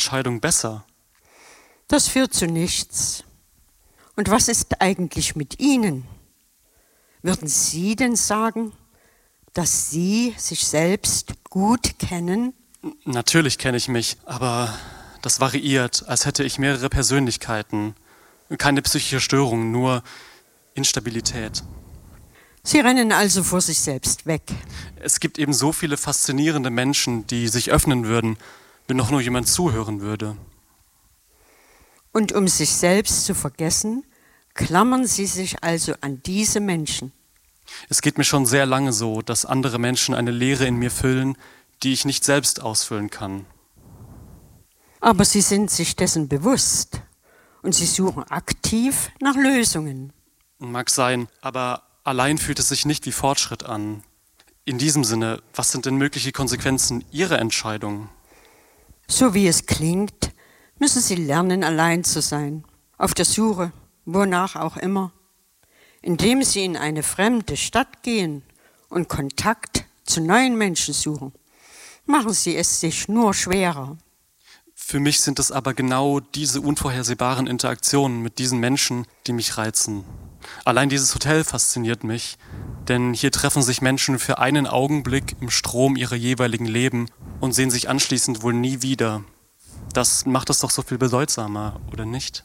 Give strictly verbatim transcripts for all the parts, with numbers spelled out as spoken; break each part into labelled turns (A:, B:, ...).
A: Entscheidung besser?
B: Das führt zu nichts. Und was ist eigentlich mit Ihnen? Würden Sie denn sagen, dass Sie sich selbst gut kennen?
A: Natürlich kenne ich mich, aber das variiert, als hätte ich mehrere Persönlichkeiten. Keine psychische Störung, nur Instabilität.
B: Sie rennen also vor sich selbst weg.
A: Es gibt eben so viele faszinierende Menschen, die sich öffnen würden, wenn doch nur jemand zuhören würde.
B: Und um sich selbst zu vergessen, klammern Sie sich also an diese Menschen.
A: Es geht mir schon sehr lange so, dass andere Menschen eine Leere in mir füllen, die ich nicht selbst ausfüllen kann.
B: Aber Sie sind sich dessen bewusst und Sie suchen aktiv nach Lösungen.
A: Mag sein, aber allein fühlt es sich nicht wie Fortschritt an. In diesem Sinne, was sind denn mögliche Konsequenzen Ihrer Entscheidung?
B: So wie es klingt, müssen Sie lernen, allein zu sein, auf der Suche, wonach auch immer. Indem Sie in eine fremde Stadt gehen und Kontakt zu neuen Menschen suchen, machen Sie es sich nur schwerer.
A: Für mich sind es aber genau diese unvorhersehbaren Interaktionen mit diesen Menschen, die mich reizen. Allein dieses Hotel fasziniert mich, denn hier treffen sich Menschen für einen Augenblick im Strom ihrer jeweiligen Leben und sehen sich anschließend wohl nie wieder. Das macht es doch so viel bedeutsamer, oder nicht?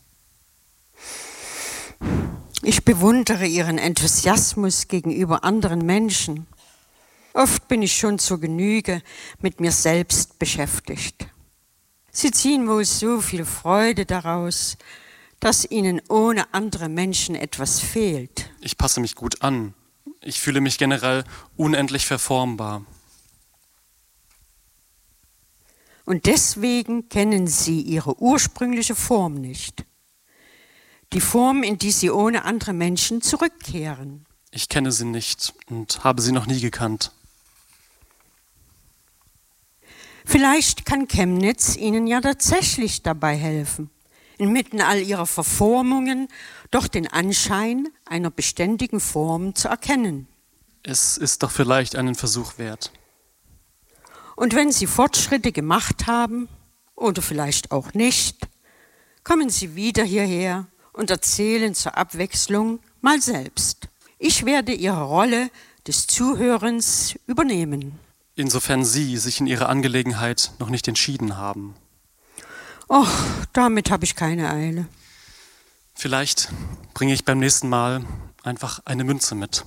B: Ich bewundere Ihren Enthusiasmus gegenüber anderen Menschen. Oft bin ich schon zur Genüge mit mir selbst beschäftigt. Sie ziehen wohl so viel Freude daraus, dass Ihnen ohne andere Menschen etwas fehlt.
A: Ich passe mich gut an. Ich fühle mich generell unendlich verformbar.
B: Und deswegen kennen Sie Ihre ursprüngliche Form nicht. Die Form, in die Sie ohne andere Menschen zurückkehren.
A: Ich kenne sie nicht und habe sie noch nie gekannt.
B: Vielleicht kann Chemnitz Ihnen ja tatsächlich dabei helfen, inmitten all Ihrer Verformungen doch den Anschein einer beständigen Form zu erkennen.
A: Es ist doch vielleicht einen Versuch wert.
B: Und wenn Sie Fortschritte gemacht haben, oder vielleicht auch nicht, kommen Sie wieder hierher und erzählen zur Abwechslung mal selbst. Ich werde Ihre Rolle des Zuhörens übernehmen.
A: Insofern Sie sich in Ihrer Angelegenheit noch nicht entschieden haben.
B: Och, damit habe ich keine Eile.
A: Vielleicht bringe ich beim nächsten Mal einfach eine Münze mit.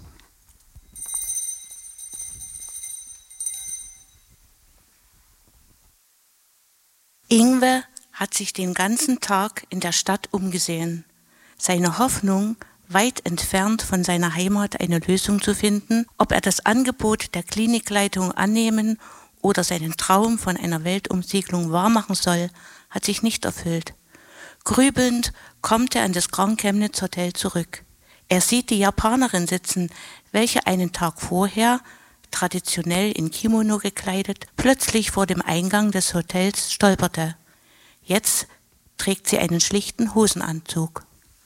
C: Ingwe hat sich den ganzen Tag in der Stadt umgesehen. Seine Hoffnung, weit entfernt von seiner Heimat eine Lösung zu finden, ob er das Angebot der Klinikleitung annehmen oder seinen Traum von einer Weltumsegelung wahrmachen soll, hat sich nicht erfüllt. Grübelnd kommt er an das Grand Chemnitz Hotel zurück. Er sieht die Japanerin sitzen, welche einen Tag vorher, traditionell in Kimono gekleidet, plötzlich vor dem Eingang des Hotels stolperte. Jetzt trägt sie einen schlichten Hosenanzug.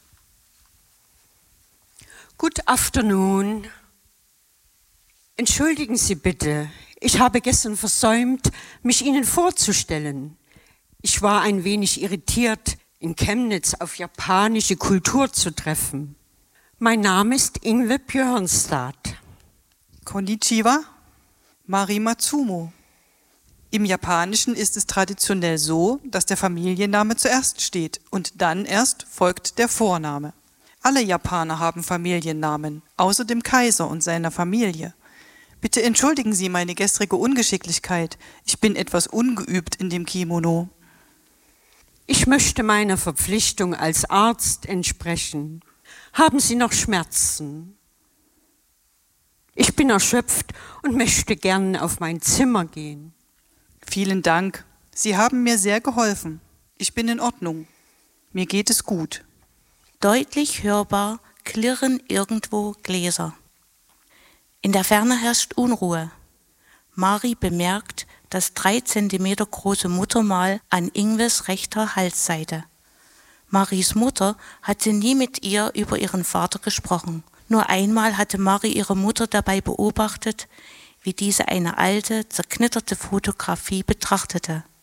B: Good afternoon. Entschuldigen Sie bitte, ich habe gestern versäumt, mich Ihnen vorzustellen. Ich war ein wenig irritiert, in Chemnitz auf japanische Kultur zu treffen. Mein Name ist Ingwe Björnstad.
D: Konnichiwa, Mari Matsumo. Im Japanischen ist es traditionell so, dass der Familienname zuerst steht und dann erst folgt der Vorname. Alle Japaner haben Familiennamen, außer dem Kaiser und seiner Familie. Bitte entschuldigen Sie meine gestrige Ungeschicklichkeit. Ich bin etwas ungeübt in dem Kimono.
B: Ich möchte meiner Verpflichtung als Arzt entsprechen. Haben Sie noch Schmerzen? Ich bin erschöpft und möchte gern auf mein Zimmer gehen.
D: Vielen Dank. Sie haben mir sehr geholfen. Ich bin in Ordnung. Mir geht es gut.
C: Deutlich hörbar klirren irgendwo Gläser. In der Ferne herrscht Unruhe. Mari bemerkt das drei Zentimeter große Muttermal an Ingwes rechter Halsseite. Maris Mutter hatte nie mit ihr über ihren Vater gesprochen. Nur einmal hatte Mari ihre Mutter dabei beobachtet, wie diese eine alte, zerknitterte Fotografie betrachtete.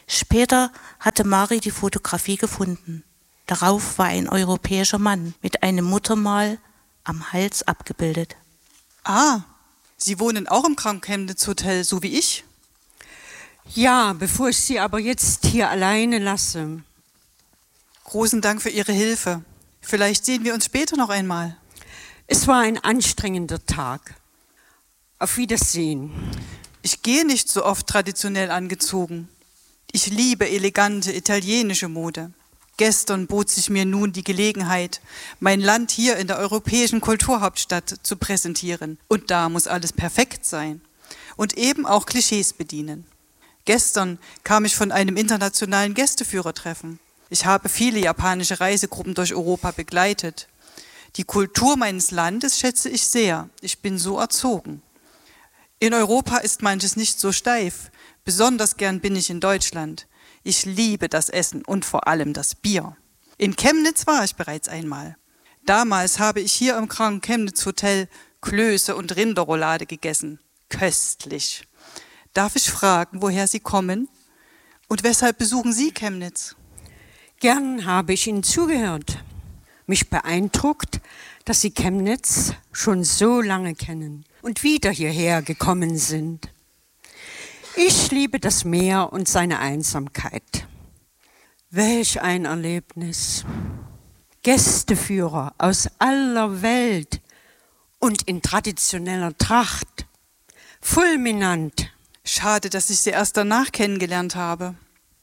C: Später hatte Mari die Fotografie gefunden. Darauf war ein europäischer Mann mit einem Muttermal am Hals abgebildet.
D: Ah, Sie wohnen auch im Krank-Chemnitz-Hotel, so wie ich?
B: Ja, bevor ich Sie aber jetzt hier alleine lasse.
D: Großen Dank für Ihre Hilfe. Vielleicht sehen wir uns später noch einmal.
B: Es war ein anstrengender Tag. Auf Wiedersehen.
D: Ich gehe nicht so oft traditionell angezogen. Ich liebe elegante italienische Mode. Gestern bot sich mir nun die Gelegenheit, mein Land hier in der europäischen Kulturhauptstadt zu präsentieren. Und da muss alles perfekt sein. Und eben auch Klischees bedienen. Gestern kam ich von einem internationalen Gästeführertreffen. Ich habe viele japanische Reisegruppen durch Europa begleitet. Die Kultur meines Landes schätze ich sehr. Ich bin so erzogen. In Europa ist manches nicht so steif. Besonders gern bin ich in Deutschland. Ich liebe das Essen und vor allem das Bier. In Chemnitz war ich bereits einmal. Damals habe ich hier im Krank-Chemnitz-Hotel Klöße und Rinderroulade gegessen. Köstlich. Darf ich fragen, woher Sie kommen? Und weshalb besuchen Sie Chemnitz?
B: Gern habe ich Ihnen zugehört. Mich beeindruckt, dass Sie Chemnitz schon so lange kennen und wieder hierher gekommen sind. Ich liebe das Meer und seine Einsamkeit. Welch ein Erlebnis. Gästeführer aus aller Welt und in traditioneller Tracht. Fulminant.
D: Schade, dass ich Sie erst danach kennengelernt habe.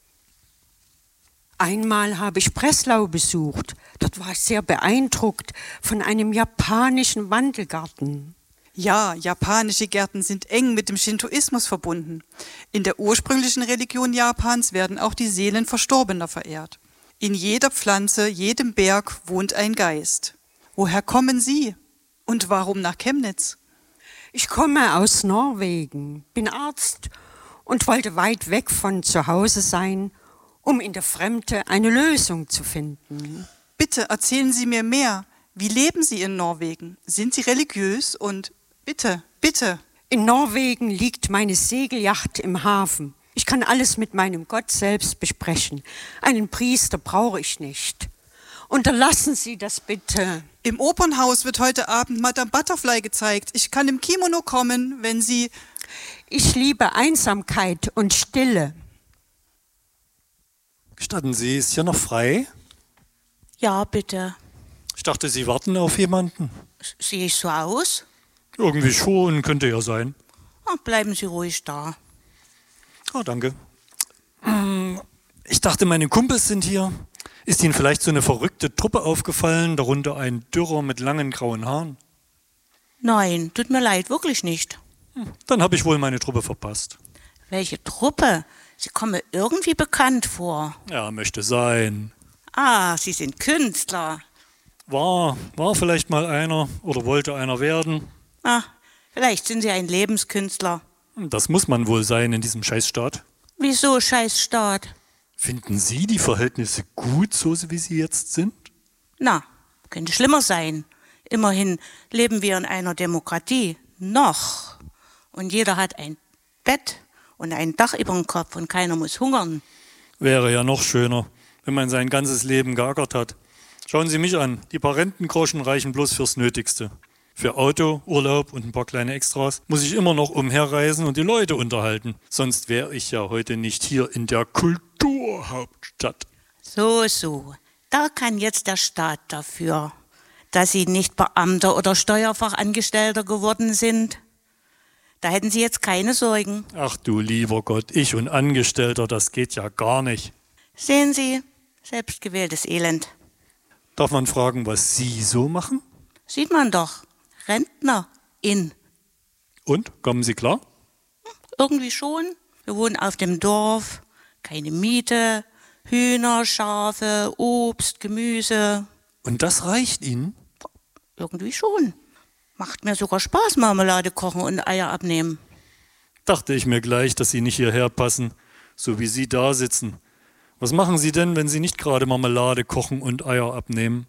B: Einmal habe ich Breslau besucht. Dort war ich sehr beeindruckt von einem japanischen Wandelgarten.
D: Ja, japanische Gärten sind eng mit dem Shintoismus verbunden. In der ursprünglichen Religion Japans werden auch die Seelen Verstorbener verehrt. In jeder Pflanze, jedem Berg wohnt ein Geist. Woher kommen Sie? Und warum nach Chemnitz?
B: Ich komme aus Norwegen, bin Arzt und wollte weit weg von zu Hause sein, um in der Fremde eine Lösung zu finden.
D: Bitte erzählen Sie mir mehr. Wie leben Sie in Norwegen? Sind Sie religiös? Und bitte, bitte.
B: In Norwegen liegt meine Segelyacht im Hafen. Ich kann alles mit meinem Gott selbst besprechen. Einen Priester brauche ich nicht. Unterlassen Sie das bitte.
D: Im Opernhaus wird heute Abend Madame Butterfly gezeigt. Ich kann im Kimono kommen, wenn Sie...
B: Ich liebe Einsamkeit und Stille.
E: Gestatten Sie, ist hier noch frei?
C: Ja, bitte.
E: Ich dachte, Sie warten auf jemanden.
C: Sehe ich so aus?
E: Irgendwie schon, könnte ja sein.
C: Ah, bleiben Sie ruhig da.
E: Oh, danke. Ich dachte, meine Kumpels sind hier. Ist Ihnen vielleicht so eine verrückte Truppe aufgefallen, darunter ein Dürrer mit langen grauen Haaren?
C: Nein, tut mir leid, wirklich nicht.
E: Dann habe ich wohl meine Truppe verpasst.
C: Welche Truppe? Sie kommen mir irgendwie bekannt vor.
E: Ja, möchte sein.
C: Ah, Sie sind Künstler.
E: War, war vielleicht mal einer oder wollte einer werden.
C: Ah, vielleicht sind Sie ein Lebenskünstler.
E: Das muss man wohl sein in diesem Scheißstaat.
C: Wieso Scheißstaat?
E: Finden Sie die Verhältnisse gut, so wie sie jetzt sind?
C: Na, könnte schlimmer sein. Immerhin leben wir in einer Demokratie. Noch. Und jeder hat ein Bett und ein Dach über dem Kopf und keiner muss hungern.
E: Wäre ja noch schöner, wenn man sein ganzes Leben geackert hat. Schauen Sie mich an, die paar Rentengroschen reichen bloß fürs Nötigste. Für Auto, Urlaub und ein paar kleine Extras muss ich immer noch umherreisen und die Leute unterhalten. Sonst wäre ich ja heute nicht hier in der Kulturhauptstadt.
C: So, so. Da kann jetzt der Staat dafür, dass Sie nicht Beamter oder Steuerfachangestellter geworden sind. Da hätten Sie jetzt keine Sorgen.
E: Ach du lieber Gott, ich und Angestellter, das geht ja gar nicht.
C: Sehen Sie, selbstgewähltes Elend.
E: Darf man fragen, was Sie so machen?
C: Sieht man doch. Rentnerin.
E: Und, kommen Sie klar?
C: Irgendwie schon. Wir wohnen auf dem Dorf, keine Miete, Hühner, Schafe, Obst, Gemüse.
E: Und das reicht Ihnen?
C: Irgendwie schon. Macht mir sogar Spaß, Marmelade kochen und Eier abnehmen.
E: Dachte ich mir gleich, dass Sie nicht hierher passen, so wie Sie da sitzen. Was machen Sie denn, wenn Sie nicht gerade Marmelade kochen und Eier abnehmen?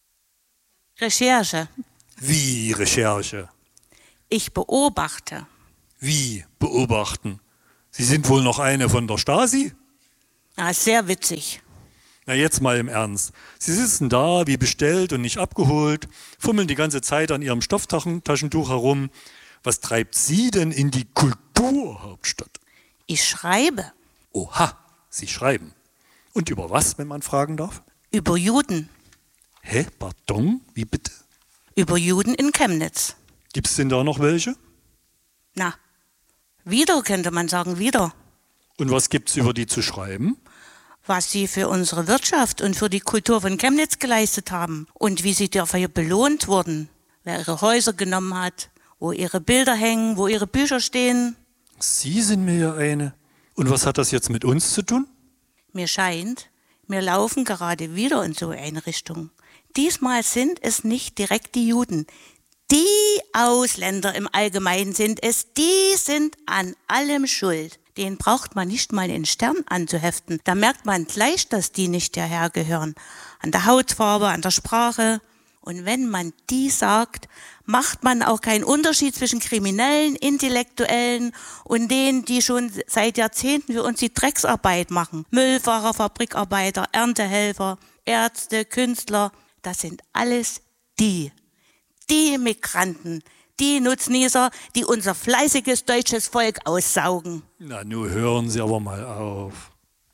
C: Recherche.
E: Wie Recherche?
C: Ich beobachte.
E: Wie beobachten? Sie sind wohl noch eine von der Stasi?
C: Ah, sehr witzig.
E: Na jetzt mal im Ernst. Sie sitzen da, wie bestellt und nicht abgeholt, fummeln die ganze Zeit an ihrem Stofftaschentuch herum. Was treibt Sie denn in die Kulturhauptstadt?
C: Ich schreibe.
E: Oha, Sie schreiben. Und über was, wenn man fragen darf?
C: Über Juden.
E: Hä, pardon, wie bitte?
C: Über Juden in Chemnitz.
E: Gibt's denn da noch welche?
C: Na, wieder könnte man sagen, wieder.
E: Und was gibt's über die zu schreiben?
C: Was sie für unsere Wirtschaft und für die Kultur von Chemnitz geleistet haben und wie sie dafür belohnt wurden. Wer ihre Häuser genommen hat, wo ihre Bilder hängen, wo ihre Bücher stehen.
E: Sie sind mir ja eine. Und was hat das jetzt mit uns zu tun?
C: Mir scheint, wir laufen gerade wieder in so eine Richtung. Diesmal sind es nicht direkt die Juden. Die Ausländer im Allgemeinen sind es, die sind an allem schuld. Den braucht man nicht mal einen Stern anzuheften. Da merkt man gleich, dass die nicht hierher gehören. An der Hautfarbe, an der Sprache. Und wenn man die sagt, macht man auch keinen Unterschied zwischen Kriminellen, Intellektuellen und denen, die schon seit Jahrzehnten für uns die Drecksarbeit machen. Müllfahrer, Fabrikarbeiter, Erntehelfer, Ärzte, Künstler. Das sind alles die. Die Migranten, die Nutznießer, die unser fleißiges deutsches Volk aussaugen.
E: Na, nun hören Sie aber mal auf.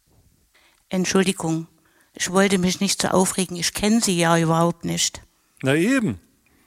C: Entschuldigung, ich wollte mich nicht so aufregen, ich kenne Sie ja überhaupt nicht.
E: Na eben.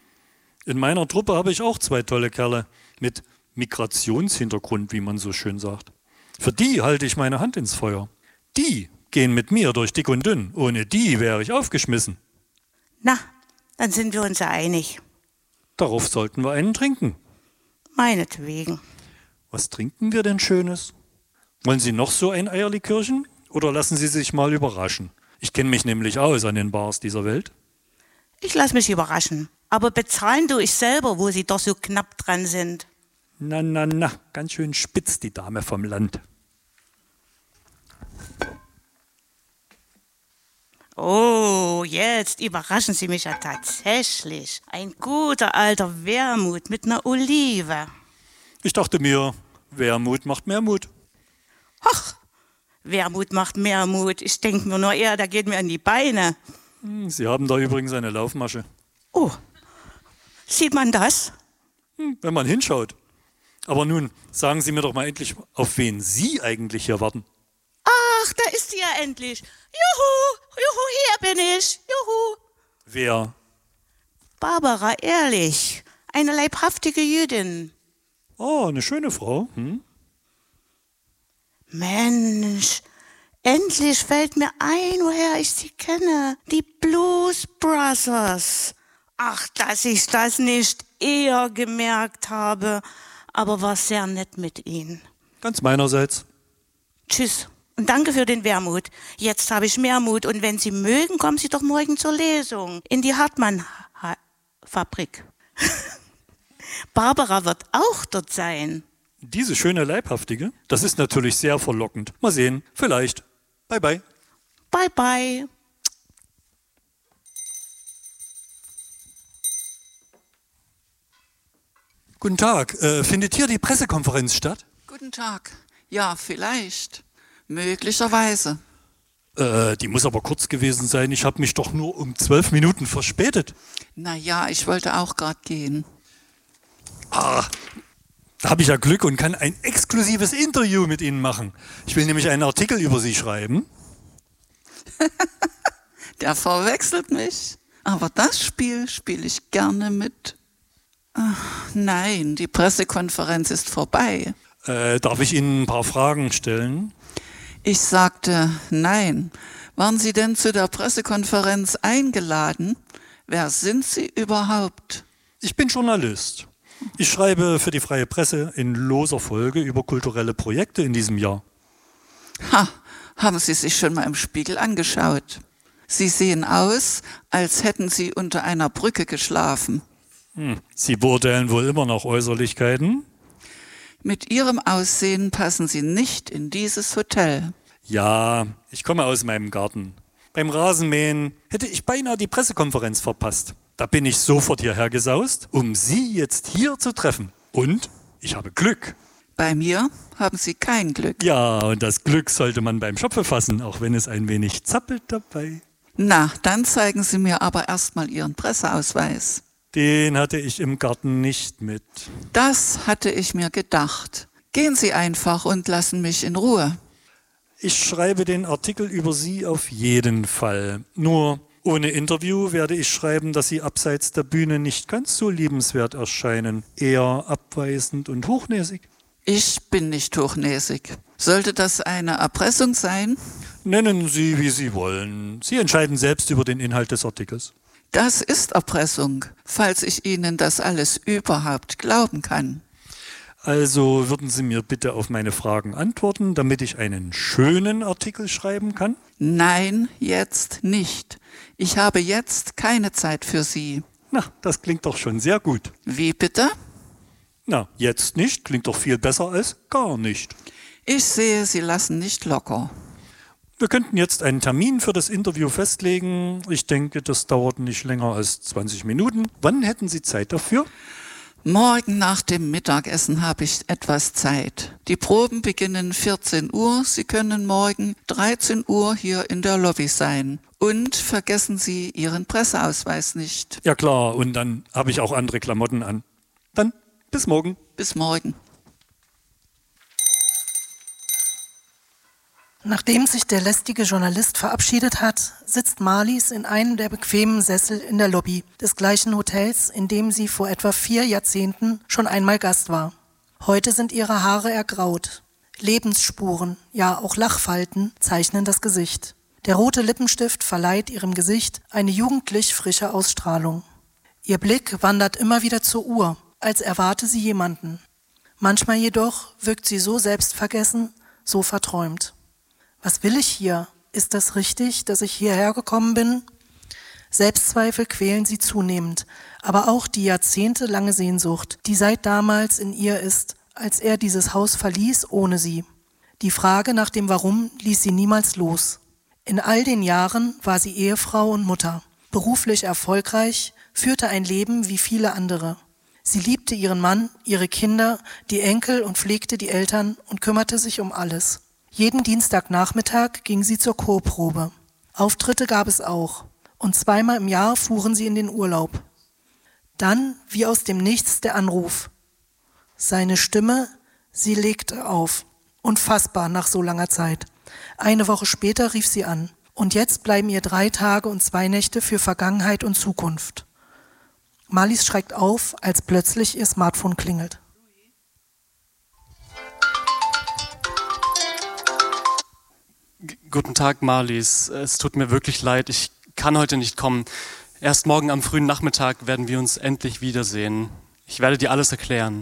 E: In meiner Truppe habe ich auch zwei tolle Kerle mit Migrationshintergrund, wie man so schön sagt. Für die halte ich meine Hand ins Feuer. Die gehen mit mir durch dick und dünn. Ohne die wäre ich aufgeschmissen.
C: Na, dann sind wir uns ja einig.
E: Darauf sollten wir einen trinken.
C: Meinetwegen.
E: Was trinken wir denn Schönes? Wollen Sie noch so ein Eierlikörchen? Oder lassen Sie sich mal überraschen? Ich kenne mich nämlich aus an den Bars dieser Welt.
C: Ich lasse mich überraschen. Aber bezahlen tue ich selber, wo Sie doch so knapp dran sind.
E: Na, na, na, ganz schön spitz, die Dame vom Land.
C: Oh, jetzt überraschen Sie mich ja tatsächlich. Ein guter alter Wermut mit einer Olive.
E: Ich dachte mir, Wermut macht mehr Mut.
C: Ach, Wermut macht mehr Mut. Ich denke mir nur eher, der geht mir an die Beine.
E: Sie haben da übrigens eine Laufmasche.
C: Oh, sieht man das?
E: Hm, wenn man hinschaut. Aber nun, sagen Sie mir doch mal endlich, auf wen Sie eigentlich hier warten.
C: Ach, da ist sie ja endlich. Juhu, juhu, hier bin ich. Juhu.
E: Wer?
C: Barbara Ehrlich, eine leibhaftige Jüdin.
E: Oh, eine schöne Frau. Hm?
C: Mensch, endlich fällt mir ein, woher ich sie kenne. Die Blues Brothers. Ach, dass ich das nicht eher gemerkt habe, aber war sehr nett mit Ihnen.
E: Ganz meinerseits.
C: Tschüss und danke für den Wermut. Jetzt habe ich mehr Mut und wenn Sie mögen, kommen Sie doch morgen zur Lesung in die Hartmann-Fabrik. Barbara wird auch dort sein.
E: Diese schöne Leibhaftige, das ist natürlich sehr verlockend. Mal sehen, vielleicht. Bye, bye.
C: Bye, bye.
E: Guten Tag, äh, findet hier die Pressekonferenz statt?
F: Guten Tag. Ja, vielleicht. Möglicherweise.
E: Äh, die muss aber kurz gewesen sein. Ich habe mich doch nur um zwölf Minuten verspätet.
F: Na ja, ich wollte auch gerade gehen.
E: Ah, da habe ich ja Glück und kann ein exklusives Interview mit Ihnen machen. Ich will nämlich einen Artikel über Sie schreiben.
F: Der verwechselt mich. Aber das Spiel spiele ich gerne mit. Ach, nein, die Pressekonferenz ist vorbei.
E: Äh, darf ich Ihnen ein paar Fragen stellen?
F: Ich sagte nein. Waren Sie denn zu der Pressekonferenz eingeladen? Wer sind Sie überhaupt?
E: Ich bin Journalist. Ich schreibe für die Freie Presse in loser Folge über kulturelle Projekte in diesem Jahr.
F: Ha, haben Sie sich schon mal im Spiegel angeschaut? Sie sehen aus, als hätten Sie unter einer Brücke geschlafen.
E: Hm. Sie beurteilen wohl immer noch Äußerlichkeiten?
F: Mit Ihrem Aussehen passen Sie nicht in dieses Hotel.
E: Ja, ich komme aus meinem Garten. Beim Rasenmähen hätte ich beinahe die Pressekonferenz verpasst. Da bin ich sofort hierher gesaust, um Sie jetzt hier zu treffen. Und ich habe Glück.
F: Bei mir haben Sie kein Glück.
E: Ja, und das Glück sollte man beim Schopfe fassen, auch wenn es ein wenig zappelt dabei.
F: Na, dann zeigen Sie mir aber erstmal Ihren Presseausweis.
E: Den hatte ich im Garten nicht mit.
F: Das hatte ich mir gedacht. Gehen Sie einfach und lassen mich in Ruhe.
E: Ich schreibe den Artikel über Sie auf jeden Fall. Nur ohne Interview werde ich schreiben, dass Sie abseits der Bühne nicht ganz so liebenswert erscheinen. Eher abweisend und hochnäsig.
F: Ich bin nicht hochnäsig. Sollte das eine Erpressung sein?
E: Nennen Sie, wie Sie wollen. Sie entscheiden selbst über den Inhalt des Artikels.
F: Das ist Erpressung, falls ich Ihnen das alles überhaupt glauben kann.
E: Also würden Sie mir bitte auf meine Fragen antworten, damit ich einen schönen Artikel schreiben kann?
F: Nein, jetzt nicht. Ich habe jetzt keine Zeit für Sie.
E: Na, das klingt doch schon sehr gut.
F: Wie bitte?
E: Na, jetzt nicht, klingt doch viel besser als gar nicht.
F: Ich sehe, Sie lassen nicht locker.
E: Wir könnten jetzt einen Termin für das Interview festlegen. Ich denke, das dauert nicht länger als zwanzig Minuten. Wann hätten Sie Zeit dafür?
F: Morgen nach dem Mittagessen habe ich etwas Zeit. Die Proben beginnen vierzehn Uhr. Sie können morgen dreizehn Uhr hier in der Lobby sein. Und vergessen Sie Ihren Presseausweis nicht.
E: Ja klar, und dann habe ich auch andere Klamotten an. Dann bis morgen.
F: Bis morgen.
G: Nachdem sich der lästige Journalist verabschiedet hat, sitzt Marlies in einem der bequemen Sessel in der Lobby des gleichen Hotels, in dem sie vor etwa vier Jahrzehnten schon einmal Gast war. Heute sind ihre Haare ergraut. Lebensspuren, ja auch Lachfalten zeichnen das Gesicht. Der rote Lippenstift verleiht ihrem Gesicht eine jugendlich frische Ausstrahlung. Ihr Blick wandert immer wieder zur Uhr, als erwarte sie jemanden. Manchmal jedoch wirkt sie so selbstvergessen, so verträumt. Was will ich hier? Ist das richtig, dass ich hierher gekommen bin? Selbstzweifel quälen sie zunehmend, aber auch die jahrzehntelange Sehnsucht, die seit damals in ihr ist, als er dieses Haus verließ ohne sie. Die Frage nach dem Warum ließ sie niemals los. In all den Jahren war sie Ehefrau und Mutter, beruflich erfolgreich, führte ein Leben wie viele andere. Sie liebte ihren Mann, ihre Kinder, die Enkel und pflegte die Eltern und kümmerte sich um alles. Jeden Dienstagnachmittag ging sie zur Chorprobe. Auftritte gab es auch. Und zweimal im Jahr fuhren sie in den Urlaub. Dann, wie aus dem Nichts, der Anruf. Seine Stimme, sie legte auf. Unfassbar nach so langer Zeit. Eine Woche später rief sie an. Und jetzt bleiben ihr drei Tage und zwei Nächte für Vergangenheit und Zukunft. Marlies schreckt auf, als plötzlich ihr Smartphone klingelt.
A: G- Guten Tag, Marlies. Es tut mir wirklich leid, ich kann heute nicht kommen. Erst morgen am frühen Nachmittag werden wir uns endlich wiedersehen. Ich werde dir alles erklären.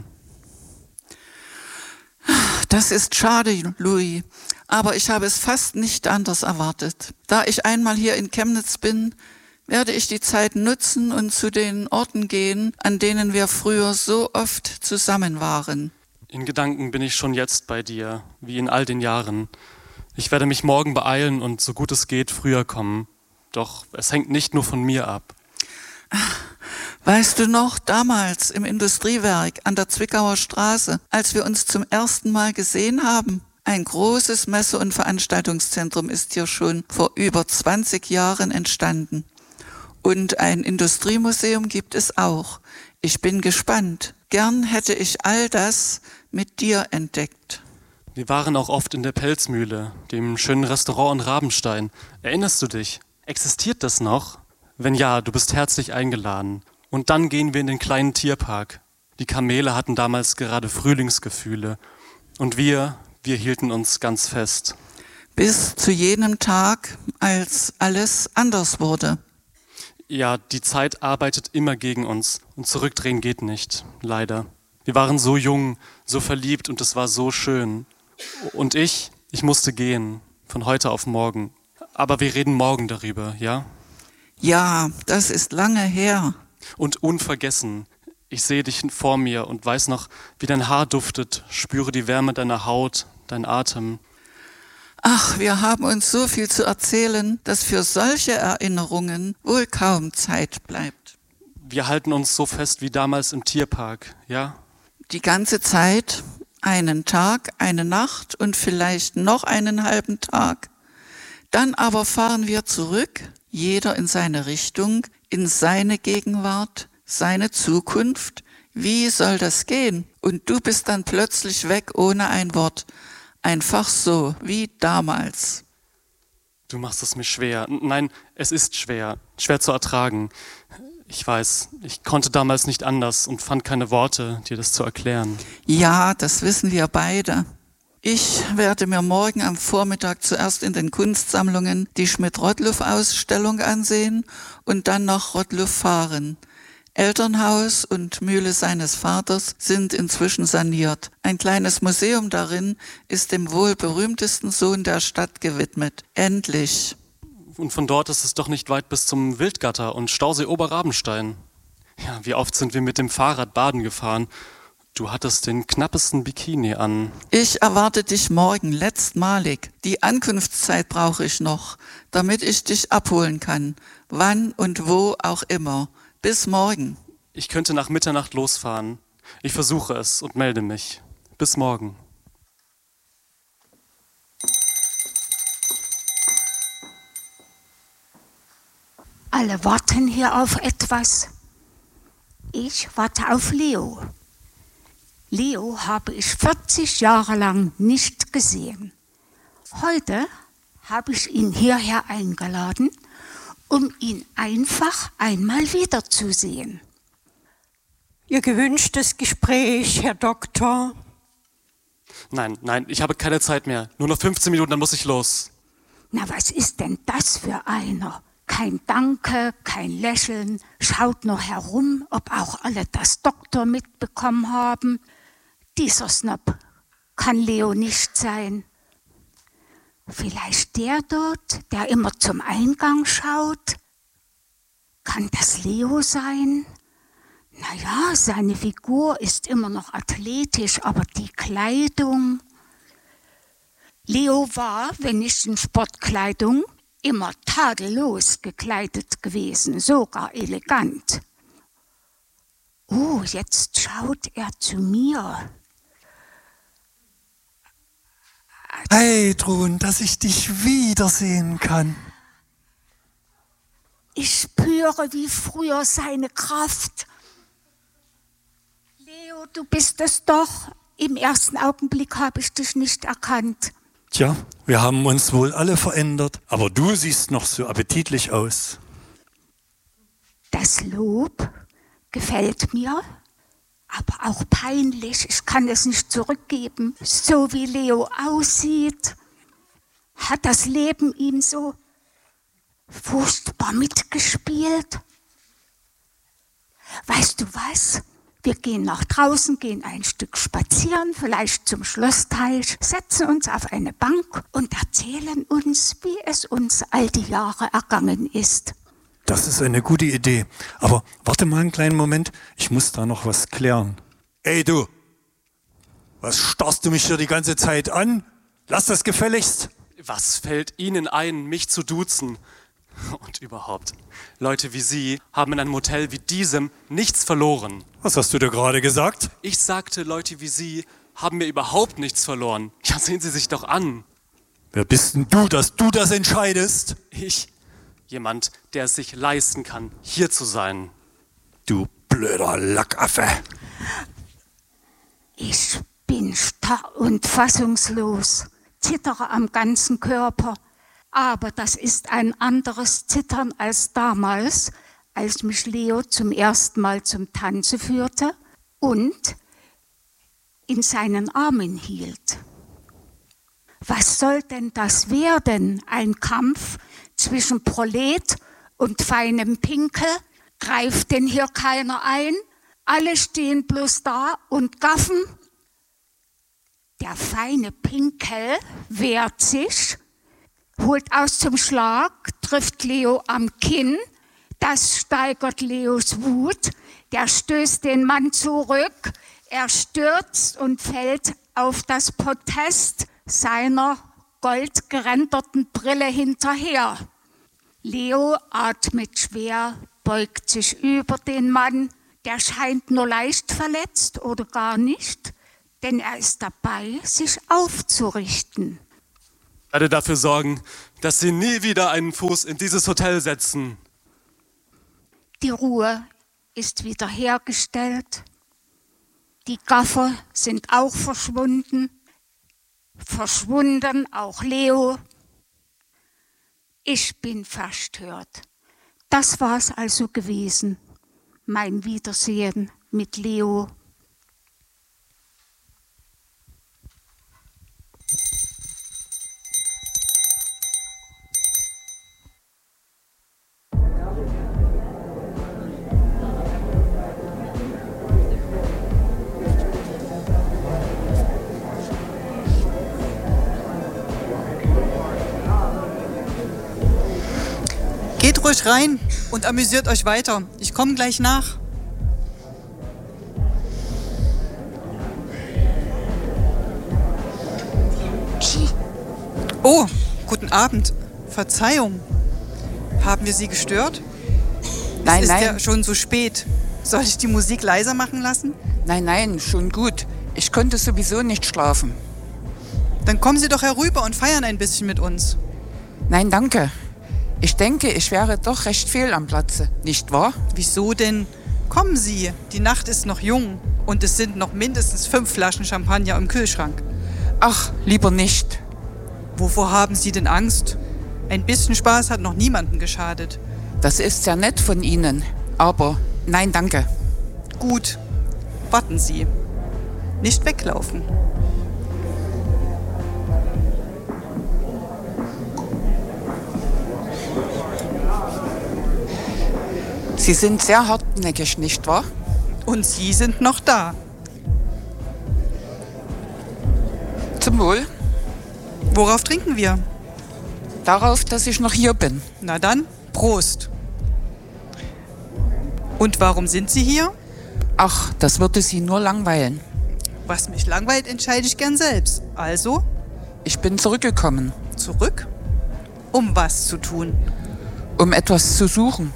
F: Das ist schade, Louis, aber ich habe es fast nicht anders erwartet. Da ich einmal hier in Chemnitz bin, werde ich die Zeit nutzen und zu den Orten gehen, an denen wir früher so oft zusammen waren.
A: In Gedanken bin ich schon jetzt bei dir, wie in all den Jahren. Ich werde mich morgen beeilen und so gut es geht früher kommen. Doch es hängt nicht nur von mir ab.
F: Weißt du noch, damals im Industriewerk an der Zwickauer Straße, als wir uns zum ersten Mal gesehen haben? Ein großes Messe- und Veranstaltungszentrum ist hier schon vor über zwanzig Jahren entstanden. Und ein Industriemuseum gibt es auch. Ich bin gespannt. Gern hätte ich all das mit dir entdeckt.
A: Wir waren auch oft in der Pelzmühle, dem schönen Restaurant in Rabenstein. Erinnerst du dich? Existiert das noch? Wenn ja, du bist herzlich eingeladen. Und dann gehen wir in den kleinen Tierpark. Die Kamele hatten damals gerade Frühlingsgefühle. Und wir, wir hielten uns ganz fest.
F: Bis zu jenem Tag, als alles anders wurde.
A: Ja, die Zeit arbeitet immer gegen uns und zurückdrehen geht nicht, leider. Wir waren so jung, so verliebt und es war so schön. Und ich, ich musste gehen, von heute auf morgen. Aber wir reden morgen darüber, ja?
F: Ja, das ist lange her.
A: Und unvergessen, ich sehe dich vor mir und weiß noch, wie dein Haar duftet, spüre die Wärme deiner Haut, dein Atem.
F: Ach, wir haben uns so viel zu erzählen, dass für solche Erinnerungen wohl kaum Zeit bleibt.
A: Wir halten uns so fest wie damals im Tierpark, ja?
F: Die ganze Zeit Einen Tag, eine Nacht und vielleicht noch einen halben Tag. Dann aber fahren wir zurück, jeder in seine Richtung, in seine Gegenwart, seine Zukunft. Wie soll das gehen? Und du bist dann plötzlich weg ohne ein Wort. Einfach so, wie damals.
A: Du machst es mir schwer. Nein, es ist schwer. Schwer zu ertragen. Ich weiß, ich konnte damals nicht anders und fand keine Worte, dir das zu erklären.
F: Ja, das wissen wir beide. Ich werde mir morgen am Vormittag zuerst in den Kunstsammlungen die Schmidt-Rottluff-Ausstellung ansehen und dann nach Rottluff fahren. Elternhaus und Mühle seines Vaters sind inzwischen saniert. Ein kleines Museum darin ist dem wohl berühmtesten Sohn der Stadt gewidmet. Endlich.
A: Und von dort ist es doch nicht weit bis zum Wildgatter und Stausee Oberrabenstein. Ja, wie oft sind wir mit dem Fahrrad baden gefahren. Du hattest den knappesten Bikini an.
F: Ich erwarte dich morgen, letztmalig. Die Ankunftszeit brauche ich noch, damit ich dich abholen kann. Wann und wo auch immer. Bis morgen.
A: Ich könnte nach Mitternacht losfahren. Ich versuche es und melde mich. Bis morgen.
H: Alle warten hier auf etwas. Ich warte auf Leo. Leo habe ich vierzig Jahre lang nicht gesehen. Heute habe ich ihn hierher eingeladen, um ihn einfach einmal wiederzusehen.
B: Ihr gewünschtes Gespräch, Herr Doktor.
A: Nein, nein, ich habe keine Zeit mehr. Nur noch fünfzehn Minuten, dann muss ich los.
H: Na, was ist denn das für einer? Kein Danke, kein Lächeln, schaut nur herum, ob auch alle das Doktor mitbekommen haben. Dieser Snob kann Leo nicht sein. Vielleicht der dort, der immer zum Eingang schaut? Kann das Leo sein? Naja, seine Figur ist immer noch athletisch, aber die Kleidung... Leo war, wenn nicht in Sportkleidung, immer tadellos gekleidet gewesen, sogar elegant. Oh, jetzt schaut er zu mir.
I: Heidrun, dass ich dich wiedersehen kann.
H: Ich spüre wie früher seine Kraft. Leo, du bist es doch. Im ersten Augenblick habe ich dich nicht erkannt.
E: Tja, wir haben uns wohl alle verändert, aber du siehst noch so appetitlich aus.
H: Das Lob gefällt mir, aber auch peinlich. Ich kann es nicht zurückgeben. So wie Leo aussieht, hat das Leben ihm so furchtbar mitgespielt. Weißt du was? Wir gehen nach draußen, gehen ein Stück spazieren, vielleicht zum Schlossteich, setzen uns auf eine Bank und erzählen uns, wie es uns all die Jahre ergangen ist.
E: Das ist eine gute Idee. Aber warte mal einen kleinen Moment, ich muss da noch was klären. Ey du, was starrst du mich hier die ganze Zeit an? Lass das gefälligst.
A: Was fällt Ihnen ein, mich zu duzen? Und überhaupt, Leute wie Sie haben in einem Hotel wie diesem nichts verloren.
E: Was hast du da gerade gesagt?
A: Ich sagte, Leute wie Sie haben mir überhaupt nichts verloren. Ja, sehen Sie sich doch an.
E: Wer bist denn du, dass du das entscheidest?
A: Ich, jemand, der es sich leisten kann, hier zu sein.
E: Du blöder Lackaffe.
H: Ich bin starr und fassungslos, zittere am ganzen Körper. Aber das ist ein anderes Zittern als damals, als mich Leo zum ersten Mal zum Tanze führte und in seinen Armen hielt. Was soll denn das werden? Ein Kampf zwischen Prolet und feinem Pinkel? Greift denn hier keiner ein? Alle stehen bloß da und gaffen. Der feine Pinkel wehrt sich, holt aus zum Schlag, trifft Leo am Kinn. Das steigert Leos Wut. Der stößt den Mann zurück. Er stürzt und fällt auf das Podest seiner goldgeränderten Brille hinterher. Leo atmet schwer, beugt sich über den Mann. Der scheint nur leicht verletzt oder gar nicht, denn er ist dabei, sich aufzurichten.
A: Ich werde dafür sorgen, dass Sie nie wieder einen Fuß in dieses Hotel setzen.
H: Die Ruhe ist wiederhergestellt. Die Gaffer sind auch verschwunden. Verschwunden auch Leo. Ich bin verstört. Das war's also gewesen, mein Wiedersehen mit Leo.
D: Geht ruhig rein und amüsiert euch weiter. Ich komme gleich nach. Oh, guten Abend. Verzeihung. Haben wir Sie gestört?
F: Nein,
D: es ist
F: nein.
D: ja schon so spät. Soll ich die Musik leiser machen lassen?
F: Nein, nein, schon gut. Ich konnte sowieso nicht schlafen.
D: Dann kommen Sie doch herüber und feiern ein bisschen mit uns.
F: Nein, danke. Ich denke, ich wäre doch recht fehl am Platze, nicht wahr?
D: Wieso denn? Kommen Sie, die Nacht ist noch jung und es sind noch mindestens fünf Flaschen Champagner im Kühlschrank.
F: Ach, lieber nicht.
D: Wovor haben Sie denn Angst? Ein bisschen Spaß hat noch niemandem geschadet.
F: Das ist sehr nett von Ihnen, aber nein, danke.
D: Gut, warten Sie. Nicht weglaufen.
F: Sie sind sehr hartnäckig, nicht wahr?
D: Und Sie sind noch da.
F: Zum Wohl.
D: Worauf trinken wir?
F: Darauf, dass ich noch hier bin.
D: Na dann, Prost. Und warum sind Sie hier?
F: Ach, das würde Sie nur langweilen.
D: Was mich langweilt, entscheide ich gern selbst. Also?
F: Ich bin zurückgekommen.
D: Zurück? Um was zu tun?
F: Um etwas zu suchen.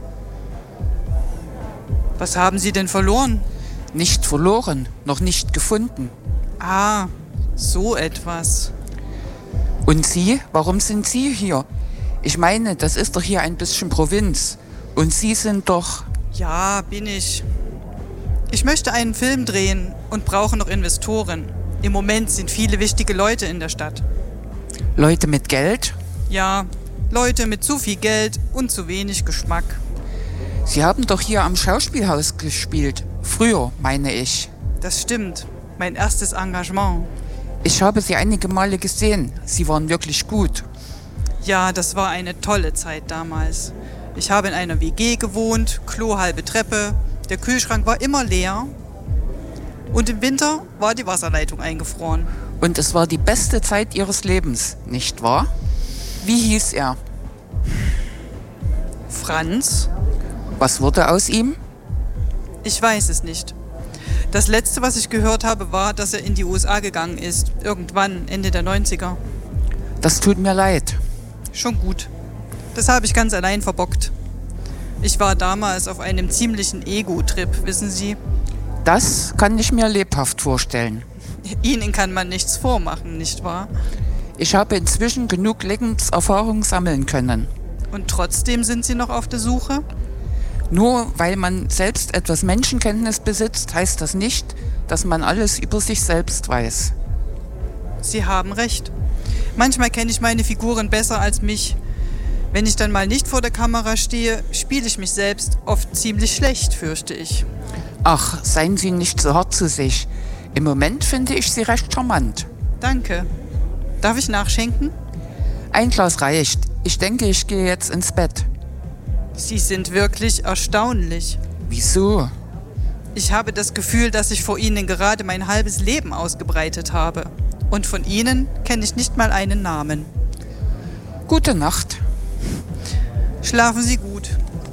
D: Was haben Sie denn verloren?
F: Nicht verloren, noch nicht gefunden.
D: Ah, so etwas.
F: Und Sie? Warum sind Sie hier? Ich meine, das ist doch hier ein bisschen Provinz. Und Sie sind doch...
D: Ja, bin ich. Ich möchte einen Film drehen und brauche noch Investoren. Im Moment sind viele wichtige Leute in der Stadt.
F: Leute mit Geld?
D: Ja, Leute mit zu viel Geld und zu wenig Geschmack.
F: Sie haben doch hier am Schauspielhaus gespielt. Früher, meine ich.
D: Das stimmt. Mein erstes Engagement.
F: Ich habe Sie einige Male gesehen. Sie waren wirklich gut.
D: Ja, das war eine tolle Zeit damals. Ich habe in einer W G gewohnt, Klo halbe Treppe, der Kühlschrank war immer leer und im Winter war die Wasserleitung eingefroren.
F: Und es war die beste Zeit Ihres Lebens, nicht wahr? Wie hieß er?
D: Franz?
F: Was wurde aus ihm?
D: Ich weiß es nicht. Das Letzte, was ich gehört habe, war, dass er in die U S A gegangen ist. Irgendwann, Ende der neunziger.
F: Das tut mir leid.
D: Schon gut. Das habe ich ganz allein verbockt. Ich war damals auf einem ziemlichen Ego-Trip, wissen Sie?
F: Das kann ich mir lebhaft vorstellen.
D: Ihnen kann man nichts vormachen, nicht wahr?
F: Ich habe inzwischen genug Lebenserfahrung sammeln können.
D: Und trotzdem sind Sie noch auf der Suche?
F: Nur weil man selbst etwas Menschenkenntnis besitzt, heißt das nicht, dass man alles über sich selbst weiß.
D: Sie haben recht. Manchmal kenne ich meine Figuren besser als mich. Wenn ich dann mal nicht vor der Kamera stehe, spiele ich mich selbst oft ziemlich schlecht, fürchte ich.
F: Ach, seien Sie nicht so hart zu sich. Im Moment finde ich Sie recht charmant.
D: Danke. Darf ich nachschenken?
F: Ein Glas reicht. Ich denke, ich gehe jetzt ins Bett.
D: Sie sind wirklich erstaunlich.
F: Wieso?
D: Ich habe das Gefühl, dass ich vor Ihnen gerade mein halbes Leben ausgebreitet habe. Und von Ihnen kenne ich nicht mal einen Namen.
F: Gute Nacht.
D: Schlafen Sie gut.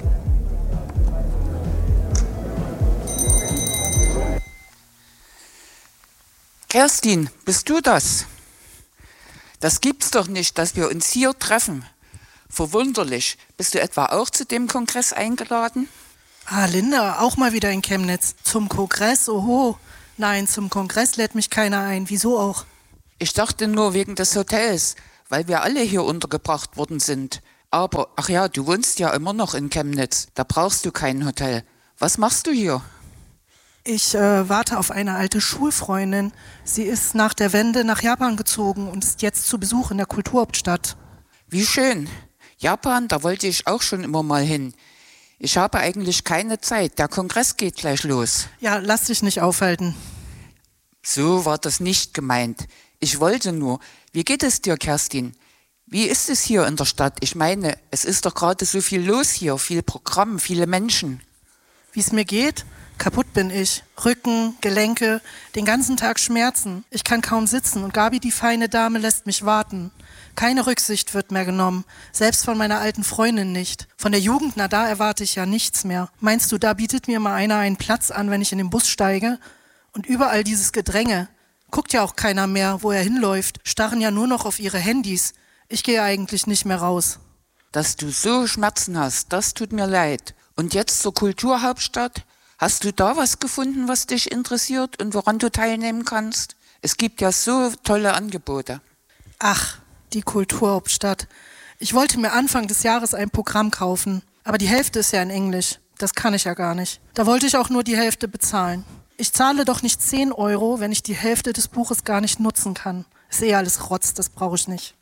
F: Kerstin, bist du das? Das gibt's doch nicht, dass wir uns hier treffen. Verwunderlich. Bist du etwa auch zu dem Kongress eingeladen?
G: Ah, Linda, auch mal wieder in Chemnitz. Zum Kongress, oho. Nein, zum Kongress lädt mich keiner ein. Wieso auch?
F: Ich dachte nur wegen des Hotels, weil wir alle hier untergebracht worden sind. Aber, ach ja, du wohnst ja immer noch in Chemnitz. Da brauchst du kein Hotel. Was machst du hier?
G: Ich äh, warte auf eine alte Schulfreundin. Sie ist nach der Wende nach Japan gezogen und ist jetzt zu Besuch in der Kulturhauptstadt.
F: Wie schön. Japan, da wollte ich auch schon immer mal hin. Ich habe eigentlich keine Zeit. Der Kongress geht gleich los.
G: Ja, lass dich nicht aufhalten.
F: So war das nicht gemeint. Ich wollte nur. Wie geht es dir, Kerstin? Wie ist es hier in der Stadt? Ich meine, es ist doch gerade so viel los hier, viel Programm, viele Menschen.
G: Wie es mir geht? Kaputt bin ich. Rücken, Gelenke, den ganzen Tag Schmerzen. Ich kann kaum sitzen und Gabi, die feine Dame, lässt mich warten. Keine Rücksicht wird mehr genommen, selbst von meiner alten Freundin nicht. Von der Jugend, na da erwarte ich ja nichts mehr. Meinst du, da bietet mir mal einer einen Platz an, wenn ich in den Bus steige? Und überall dieses Gedränge. Guckt ja auch keiner mehr, wo er hinläuft, starren ja nur noch auf ihre Handys. Ich gehe eigentlich nicht mehr raus.
F: Dass du so Schmerzen hast, das tut mir leid. Und jetzt zur Kulturhauptstadt? Hast du da was gefunden, was dich interessiert und woran du teilnehmen kannst? Es gibt ja so tolle Angebote.
G: Ach, die Kulturhauptstadt. Ich wollte mir Anfang des Jahres ein Programm kaufen, aber die Hälfte ist ja in Englisch. Das kann ich ja gar nicht. Da wollte ich auch nur die Hälfte bezahlen. Ich zahle doch nicht zehn Euro, wenn ich die Hälfte des Buches gar nicht nutzen kann. Ist eh alles Rotz, das brauche ich nicht.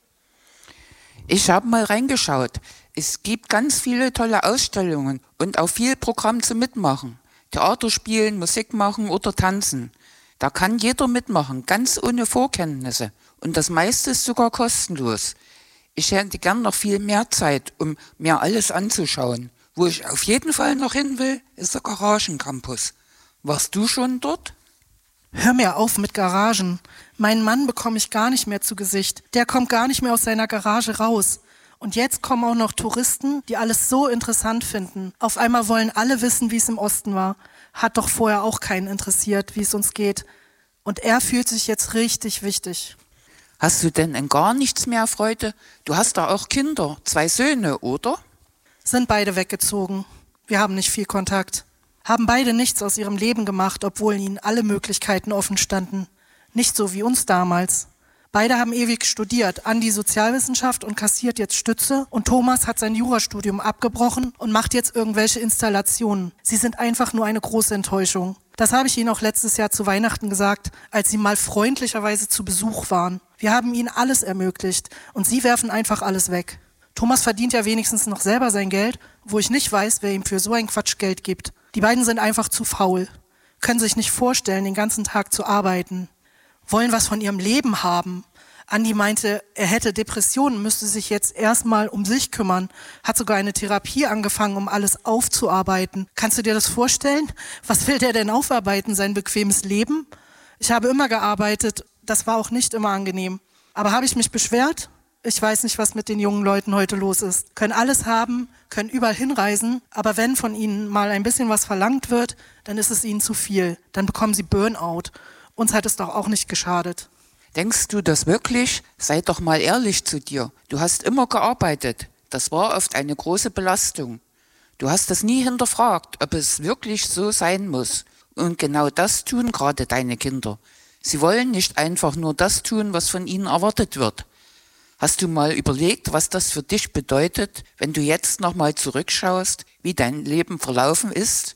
F: Ich habe mal reingeschaut. Es gibt ganz viele tolle Ausstellungen und auch viel Programm zum Mitmachen. Theater spielen, Musik machen oder tanzen. Da kann jeder mitmachen, ganz ohne Vorkenntnisse. Und das meiste ist sogar kostenlos. Ich hätte gern noch viel mehr Zeit, um mir alles anzuschauen. Wo ich auf jeden Fall noch hin will, ist der Garagencampus. Warst du schon dort?
G: Hör mir auf mit Garagen. Meinen Mann bekomme ich gar nicht mehr zu Gesicht. Der kommt gar nicht mehr aus seiner Garage raus. Und jetzt kommen auch noch Touristen, die alles so interessant finden. Auf einmal wollen alle wissen, wie es im Osten war. Hat doch vorher auch keinen interessiert, wie es uns geht. Und er fühlt sich jetzt richtig wichtig.
F: Hast du denn in gar nichts mehr Freude? Du hast da auch Kinder, zwei Söhne, oder?
G: Sind beide weggezogen. Wir haben nicht viel Kontakt. Haben beide nichts aus ihrem Leben gemacht, obwohl ihnen alle Möglichkeiten offen standen. Nicht so wie uns damals. Beide haben ewig studiert, Andi Sozialwissenschaft und kassiert jetzt Stütze und Thomas hat sein Jurastudium abgebrochen und macht jetzt irgendwelche Installationen. Sie sind einfach nur eine große Enttäuschung. Das habe ich ihnen auch letztes Jahr zu Weihnachten gesagt, als sie mal freundlicherweise zu Besuch waren. Wir haben ihnen alles ermöglicht und sie werfen einfach alles weg. Thomas verdient ja wenigstens noch selber sein Geld, wo ich nicht weiß, wer ihm für so ein Quatsch Geld gibt. Die beiden sind einfach zu faul, können sich nicht vorstellen, den ganzen Tag zu arbeiten, wollen was von ihrem Leben haben. Andi meinte, er hätte Depressionen, müsste sich jetzt erstmal um sich kümmern, hat sogar eine Therapie angefangen, um alles aufzuarbeiten. Kannst du dir das vorstellen? Was will der denn aufarbeiten, sein bequemes Leben? Ich habe immer gearbeitet, das war auch nicht immer angenehm. Aber habe ich mich beschwert? Ich weiß nicht, was mit den jungen Leuten heute los ist. Können alles haben, können überall hinreisen, aber wenn von ihnen mal ein bisschen was verlangt wird, dann ist es ihnen zu viel. Dann bekommen sie Burnout. Uns hat es doch auch nicht geschadet.
F: Denkst du das wirklich? Sei doch mal ehrlich zu dir. Du hast immer gearbeitet. Das war oft eine große Belastung. Du hast das nie hinterfragt, ob es wirklich so sein muss. Und genau das tun gerade deine Kinder. Sie wollen nicht einfach nur das tun, was von ihnen erwartet wird. Hast du mal überlegt, was das für dich bedeutet, wenn du jetzt nochmal zurückschaust, wie dein Leben verlaufen ist?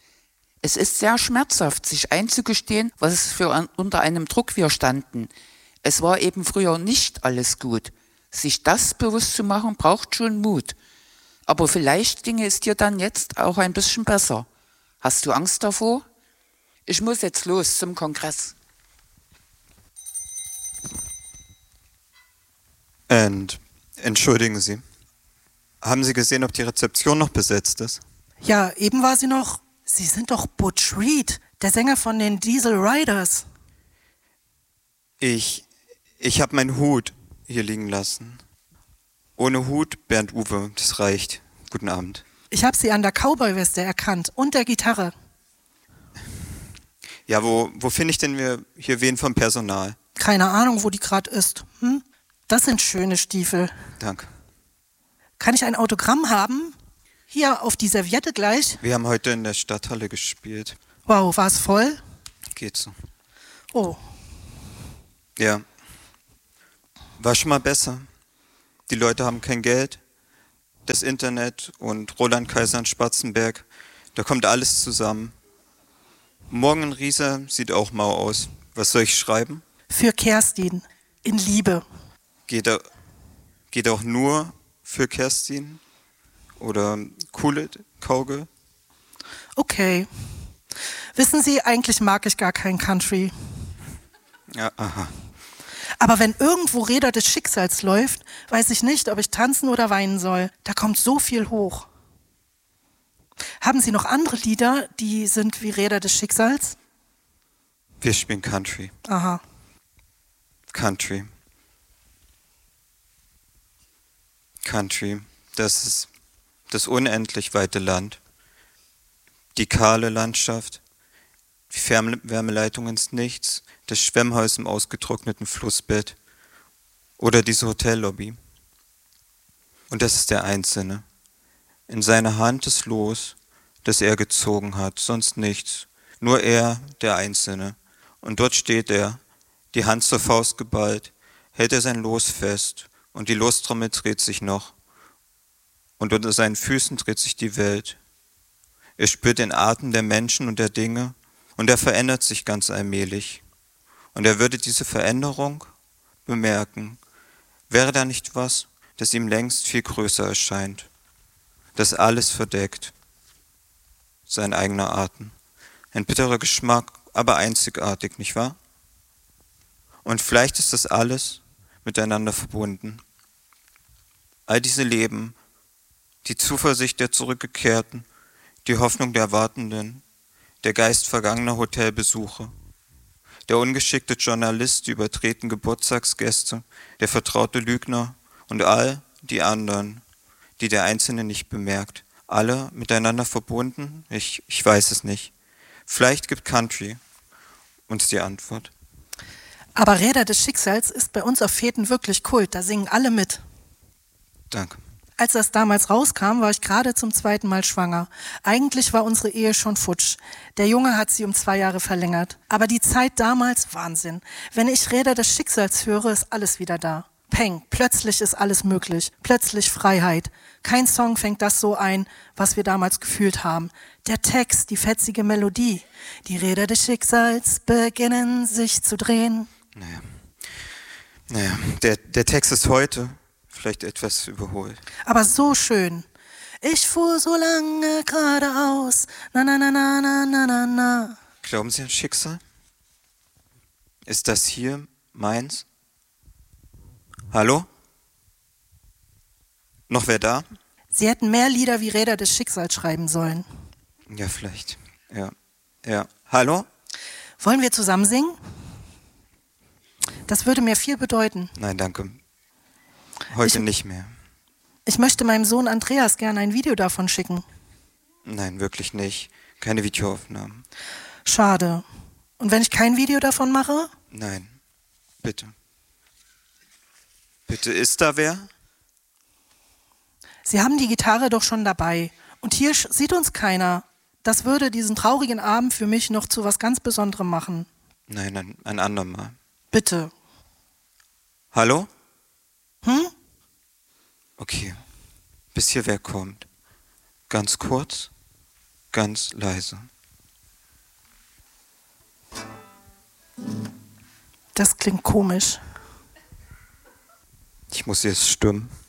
F: Es ist sehr schmerzhaft, sich einzugestehen, was für ein, unter einem Druck wir standen. Es war eben früher nicht alles gut. Sich das bewusst zu machen, braucht schon Mut. Aber vielleicht ginge es dir dann jetzt auch ein bisschen besser. Hast du Angst davor? Ich muss jetzt los zum Kongress.
J: Und, entschuldigen Sie, haben Sie gesehen, ob die Rezeption noch besetzt ist?
G: Ja, eben war sie noch. Sie sind doch Butch Reed, der Sänger von den Diesel Riders.
J: Ich, ich habe meinen Hut hier liegen lassen. Ohne Hut, Bernd Uwe, das reicht. Guten Abend.
G: Ich habe sie an der Cowboy-Weste erkannt und der Gitarre.
J: Ja, wo, wo finde ich denn hier wen vom Personal?
G: Keine Ahnung, wo die gerade ist. Hm? Das sind schöne Stiefel.
J: Danke.
G: Kann ich ein Autogramm haben? Hier, auf die Serviette gleich.
J: Wir haben heute in der Stadthalle gespielt.
G: Wow, war es voll?
J: geht so.
G: Oh.
J: Ja. War schon mal besser. Die Leute haben kein Geld. Das Internet und Roland Kaiser in Spatzenberg, da kommt alles zusammen. Morgen in Riesa sieht auch mau aus. Was soll ich schreiben?
G: Für Kerstin. In Liebe.
J: Geht, er, geht auch nur für Kerstin? Oder Kulit, Kauge?
G: Okay. Wissen Sie, eigentlich mag ich gar kein Country.
J: Ja, aha.
G: Aber wenn irgendwo Räder des Schicksals läuft, weiß ich nicht, ob ich tanzen oder weinen soll. Da kommt so viel hoch. Haben Sie noch andere Lieder, die sind wie Räder des Schicksals?
J: Wir spielen Country.
G: Aha.
J: Country. Country. Das ist das unendlich weite Land. Die kahle Landschaft. Die Fernwärmeleitung ins Nichts. Das Schwemmhaus im ausgetrockneten Flussbett. Oder diese Hotellobby. Und das ist der Einzelne. In seiner Hand das Los, das er gezogen hat, sonst nichts. Nur er, der Einzelne. Und dort steht er, die Hand zur Faust geballt, hält er sein Los fest und die Lostrommel dreht sich noch. Und unter seinen Füßen dreht sich die Welt. Er spürt den Atem der Menschen und der Dinge und er verändert sich ganz allmählich. Und er würde diese Veränderung bemerken, wäre da nicht was, das ihm längst viel größer erscheint, das alles verdeckt. Sein eigener Atem. Ein bitterer Geschmack, aber einzigartig, nicht wahr? Und vielleicht ist das alles miteinander verbunden. All diese Leben, die Zuversicht der Zurückgekehrten, die Hoffnung der Wartenden, der Geist vergangener Hotelbesuche, der ungeschickte Journalist, die übertreten Geburtstagsgäste, der vertraute Lügner und all die anderen, die der Einzelne nicht bemerkt. Alle miteinander verbunden? Ich, ich weiß es nicht. Vielleicht gibt Country uns die Antwort.
G: Aber Räder des Schicksals ist bei uns auf Feten wirklich Kult. Da singen alle mit.
J: Danke.
G: Als das damals rauskam, war ich gerade zum zweiten Mal schwanger. Eigentlich war unsere Ehe schon futsch. Der Junge hat sie um zwei Jahre verlängert. Aber die Zeit damals, Wahnsinn. Wenn ich Räder des Schicksals höre, ist alles wieder da. Peng, plötzlich ist alles möglich. Plötzlich Freiheit. Kein Song fängt das so ein, was wir damals gefühlt haben. Der Text, die fetzige Melodie. Die Räder des Schicksals beginnen sich zu drehen.
J: Naja, naja der, der Text ist heute vielleicht etwas überholt.
G: Aber so schön. Ich fuhr so lange geradeaus. Na, na, na, na, na, na, na, na.
J: Glauben Sie an Schicksal? Ist das hier meins? Hallo? Noch wer da?
G: Sie hätten mehr Lieder wie Räder des Schicksals schreiben sollen.
J: Ja, vielleicht. Ja. Ja. Hallo?
G: Wollen wir zusammen singen? Das würde mir viel bedeuten.
J: Nein, danke. Heute
G: ich,
J: nicht mehr.
G: Ich möchte meinem Sohn Andreas gerne ein Video davon schicken.
J: Nein, wirklich nicht. Keine Videoaufnahmen.
G: Schade. Und wenn ich kein Video davon mache?
J: Nein. Bitte. Bitte, ist da wer?
G: Sie haben die Gitarre doch schon dabei. Und hier sieht uns keiner. Das würde diesen traurigen Abend für mich noch zu was ganz Besonderem machen.
J: Nein, ein, ein andermal.
G: Bitte.
J: Hallo?
G: Hm?
J: Okay. Bis hier wer kommt. Ganz kurz, ganz leise.
G: Das klingt komisch.
J: Ich muss jetzt stimmen.